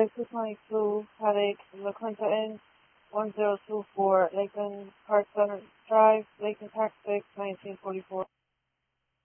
Charlie 222, headache, La Quinta Inn, 1024, Lakeland Park Center Drive, Lakeland Park 6, 1944.